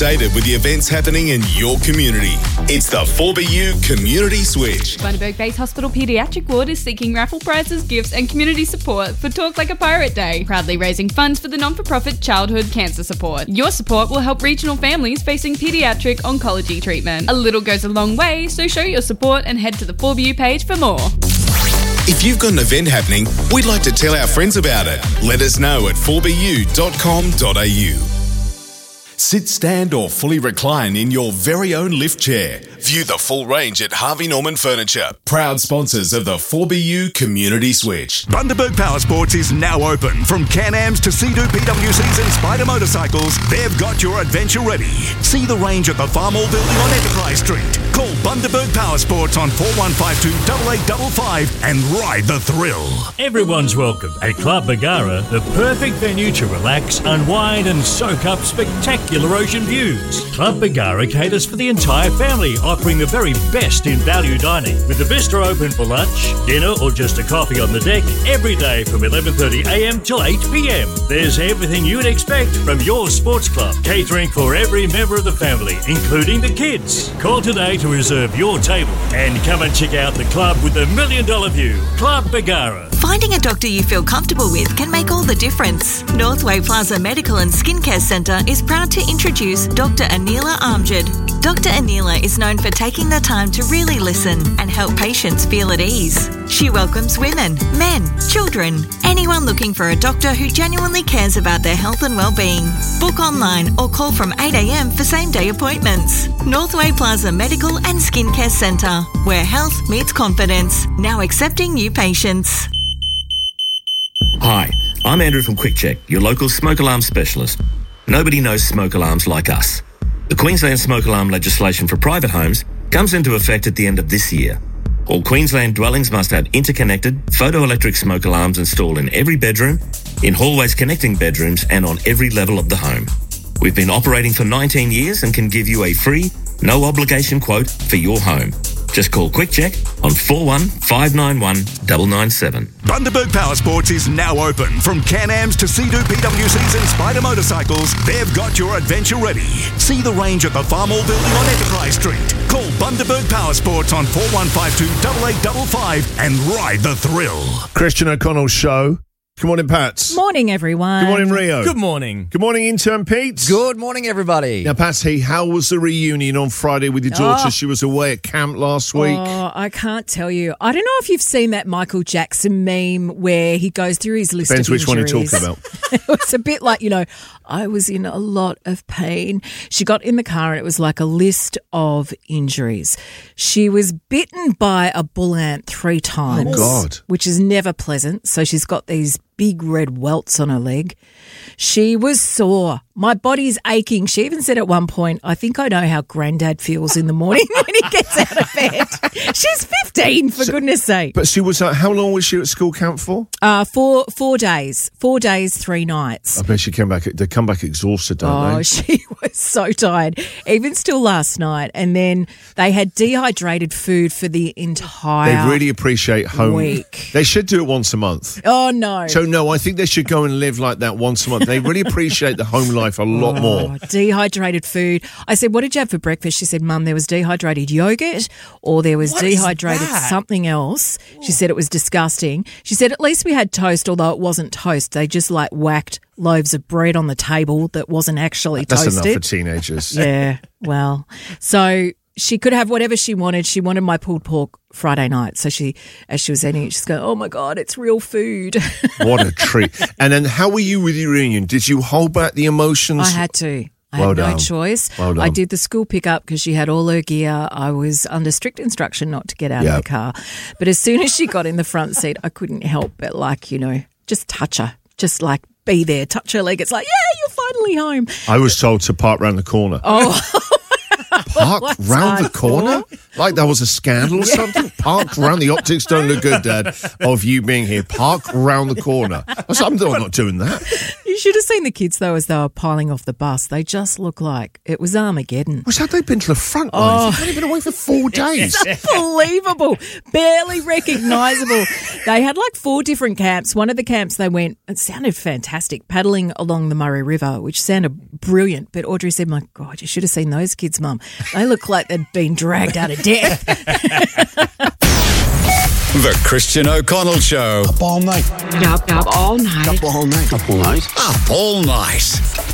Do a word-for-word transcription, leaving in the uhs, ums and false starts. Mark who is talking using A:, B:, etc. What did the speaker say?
A: Updated with the events happening in your community. It's the four B U Community Switch.
B: Bundaberg Base Hospital Paediatric Ward is seeking raffle prizes, gifts and community support for Talk Like a Pirate Day, proudly raising funds for the non-for-profit Childhood Cancer Support. Your support will help regional families facing paediatric oncology treatment. A little goes a long way, so show your support and head to the four B U page for more.
A: If you've got an event happening, we'd like to tell our friends about it. Let us know at four b u dot com dot a u. Sit, stand or fully recline in your very own lift chair. View the full range at Harvey Norman Furniture, proud sponsors of the four B U Community Switch.
C: Bundaberg Power Sports is now open. From Can-Ams to Sea-Doo P W Cs and Spider motorcycles, they've got your adventure ready. See the range at the Farm Hall building on Enterprise Street. Call Bundaberg Power Sports on four one five two, eight eight five five and ride the thrill.
D: Everyone's welcome at Club Bargara, the perfect venue to relax, unwind and soak up spectacular ocean views. Club Bargara caters for the entire family, offering the very best in value dining, with the bistro open for lunch, dinner or just a coffee on the deck every day from eleven thirty a m till eight p m. There's everything you'd expect from your sports club, catering for every member of the family, including the kids. Call today to reserve your table and come and check out the club with the million dollar view. Club Bargara.
E: Finding a doctor you feel comfortable with can make all the difference. Northway Plaza Medical and Skincare Centre is proud to introduce Doctor Anila Amjad. Doctor Anila is known for taking the time to really listen and help patients feel at ease. She welcomes women, men, children, anyone looking for a doctor who genuinely cares about their health and well-being. Book online or call from eight a m for same-day appointments. Northway Plaza Medical and Skincare Centre, where health meets confidence. Now accepting new patients.
F: Hi, I'm Andrew from Quick Check, your local smoke alarm specialist. Nobody knows smoke alarms like us. The Queensland smoke alarm legislation for private homes comes into effect at the end of this year. All Queensland dwellings must have interconnected photoelectric smoke alarms installed in every bedroom, in hallways connecting bedrooms and on every level of the home. We've been operating for nineteen years and can give you a free, no obligation quote for your home. Just call Quick Check on four one five nine one nine nine seven.
C: Bundaberg Power Sports is now open. From Can-Ams to Sea-Doo P W Cs and Spider motorcycles, they've got your adventure ready. See the range at the Farm Hall building on Enterprise Street. Call Bundaberg Power Sports on four one five two, eight eight five five and ride the thrill.
G: Christian O'Connell's show. Good morning, Pats.
H: Morning, everyone.
G: Good morning, Rio.
I: Good morning.
G: Good morning, intern Pete.
I: Good morning, everybody.
G: Now, Patsy, how was the reunion on Friday with your daughter?
H: Oh.
G: She was away at camp last week.
H: Oh, I can't tell you. I don't know if you've seen that Michael Jackson meme where he goes through his list
G: Depends
H: of
G: which
H: injuries.
G: one you're talking about.
H: It was a bit like, you know, I was in a lot of pain. She got in the car and it was like a list of injuries. She was bitten by a bull ant three times.
G: Oh, God.
H: Which is never pleasant. So she's got these big red welts on her leg. She was sore. My body's aching. She even said at one point, I think I know how Granddad feels in the morning when he gets out of bed. She's fifteen, for
G: So-
H: goodness sake.
G: But she was, uh, how long was she at school camp for?
H: Uh, four four days. Four days, three nights.
G: I bet she came back, they come back exhausted, don't
H: Oh,
G: they?
H: she was so tired, even still last night. And then they had dehydrated food for the entire
G: They really appreciate home.
H: week.
G: They should do it once a month.
H: Oh, no.
G: So, no, I think they should go and live like that once a month. They really appreciate the home life a lot
H: Oh,
G: more.
H: dehydrated food. I said, what did you have for breakfast? She said, Mum, there was dehydrated yogurt or there was
I: What is
H: dehydrated
I: that?
H: something else. She said it was disgusting. She said, at least we had toast, although it wasn't toast. They just like whacked loaves of bread on the table that wasn't actually
G: That's
H: toasted.
G: enough for teenagers.
H: Yeah, well, so she could have whatever she wanted. She wanted my pulled pork Friday night. So she, as she was eating it, she's going, oh my God, it's real food.
G: What a treat. And then how were you with your reunion? Did you hold back the emotions?
H: I had to. I
G: Well
H: had no
G: done.
H: choice.
G: Well done.
H: I did the school pickup because she had all her gear. I was under strict instruction not to get out
G: Yeah.
H: of the car. But as soon as she got in the front seat, I couldn't help but, like, you know, just touch her. Just like be there, touch her leg. It's like, yeah, you're finally home.
G: I was told to park round the corner.
H: Oh,
G: Park
H: What's
G: round the
H: that
G: corner? Like that was a scandal or something? Park round the optics don't look good, Dad, of you being here. Park round the corner. I said, I'm not doing that.
H: you should have seen the kids, though, as they were piling off the bus. They just look like it was Armageddon.
G: Well, so they've been to the front
H: Oh.
G: lines. They've only been away for four days.
H: It's unbelievable. Barely recognisable. They had like four different camps. One of the camps they went, it sounded fantastic, paddling along the Murray River, which sounded brilliant. But Audrey said, my God, you should have seen those kids, Mum. They look like they'd been dragged out of death.
A: The Christian O'Connell Show.
I: Up all night.
J: Up, up all night.
I: Up all night. Up all night.
A: Up all night.